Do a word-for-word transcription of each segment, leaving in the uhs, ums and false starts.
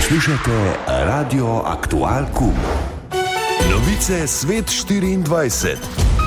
Poslušate Radio Aktual Kum. Novice Svet štiriindvajset.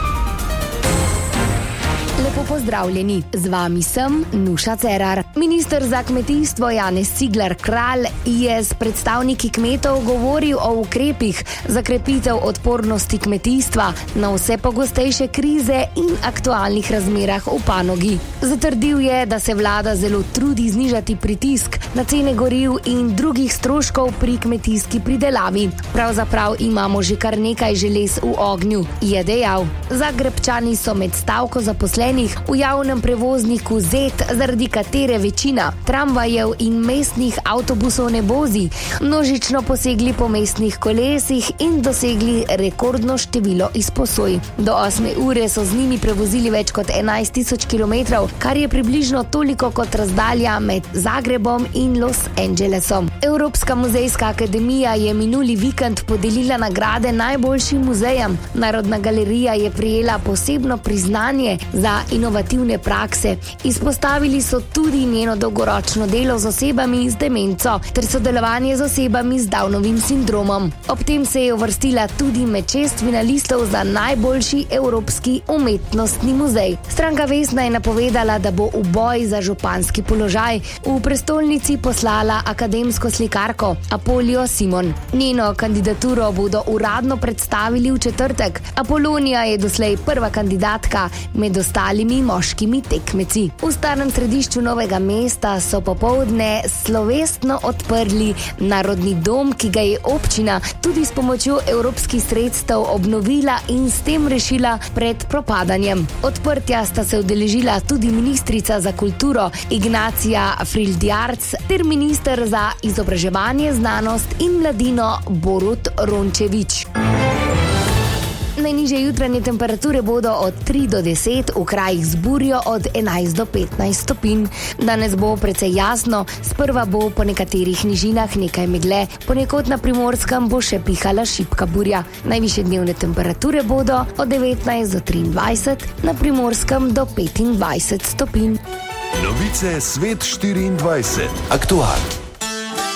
Lepo pozdravljeni, z vami sem Nuša Cerar. Minister za kmetijstvo Janez Cigler Kralj je s predstavniki kmetov govoril o ukrepih za krepitev odpornosti kmetijstva na vse pogostejše krize in aktualnih razmerah v panogi. Zatrdil je, da se vlada zelo trudi znižati pritisk na cene goriv in drugih stroškov pri kmetijski pridelavi. Pravzaprav imamo že kar nekaj želez v ognju, je dejal. Zagrebčani so med stavko zaposleni v javnem prevozniku Zet, zaradi katere večina tramvajev in mestnih avtobusov ne vozi, množično posegli po mestnih kolesih in dosegli rekordno število izposoj. Do osme ure so z njimi prevozili več kot enajst tisoč kilometrov, kar je približno toliko kot razdalja med Zagrebom in Los Angelesom. Evropska muzejska akademija je minuli vikend podelila nagrade najboljšim muzejem. Narodna galerija je prejela posebno priznanje za inovativne prakse. Izpostavili so tudi njeno dolgoročno delo z osebami z demenco ter sodelovanje z osebami z Downovim sindromom. Ob tem se je uvrstila tudi med šest finalistov za najboljši evropski umetnostni muzej. Stranka Vesna je napovedala, da bo v boj za županski položaj v prestolnici poslala akademsko slikarko Apolijo Simon. Njeno kandidaturo bodo uradno predstavili v četrtek. Apolonija je doslej prva kandidatka med ostalimi moškimi tekmeci. V starem središču Novega mesta so popoldne slovesno odprli Narodni dom, ki ga je občina tudi s pomočjo evropskih sredstev obnovila in s tem rešila pred propadanjem. Odprtja sta se udeležila tudi ministrica za kulturo Ignacija Frildjarc ter minister za izobraževanje, znanost in mladino Borut Rončević. Najnižje jutranje temperature bodo od tri do deset, v krajih z burjo od enajst do petnajst stopinj. Danes bo precej jasno, sprva bo po nekaterih nižinah nekaj megle, ponekod na Primorskem bo še pihala šibka burja. Najvišje dnevne temperature bodo od devetnajst do triindvajset, na Primorskem do petindvajset stopinj. Novice Svet štiriindvajset. Aktual.